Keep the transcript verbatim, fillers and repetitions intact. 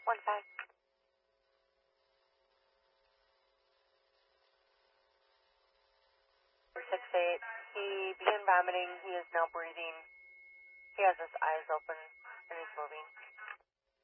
One five. Six eight. He began vomiting. He is now breathing. He has his eyes open and he's moving.